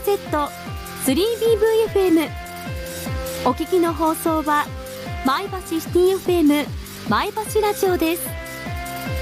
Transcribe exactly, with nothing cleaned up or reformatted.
ゼットスリービーブイエフエム。 お聞きの放送は前橋シティ エフエム 前橋ラジオです。